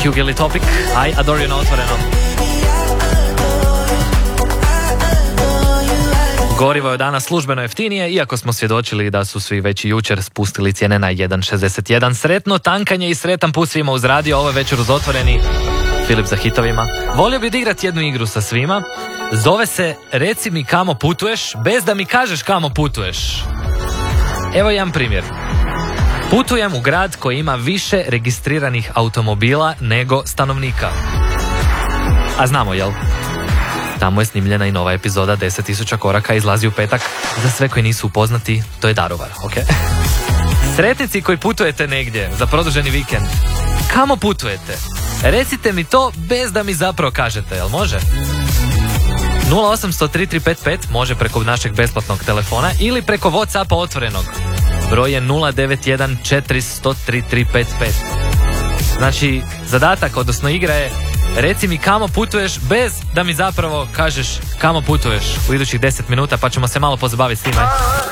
Hugely Topic, I Adore You na Otvorenom. Gorivo je danas službeno jeftinije, iako smo svjedočili da su svi već i jučer spustili cijene na 1,61. Sretno tankanje i sretan put svima uz radio, ovo je večer uz Otvoreni. Filip za hitovima. Volio bi odigrati jednu igru sa svima. Zove se Reci mi kamo putuješ, bez da mi kažeš kamo putuješ. Evo jedan primjer. Putujem u grad koji ima više registriranih automobila nego stanovnika. A znamo, jel? Tamo je snimljena i nova epizoda 10.000 koraka, izlazi u petak. Za sve koji nisu upoznati, to je Daruvar, ok? Sretnici koji putujete negdje za produženi vikend, kamo putujete? Recite mi to bez da mi zapravo kažete, jel može? 0800-3355 može preko našeg besplatnog telefona ili preko Whatsappa Otvorenog. Broj je 091-400-3355. Znači, zadatak, odnosno igra je reci mi kamo putuješ bez da mi zapravo kažeš kamo putuješ u idućih 10 minuta, pa ćemo se malo pozabaviti s time.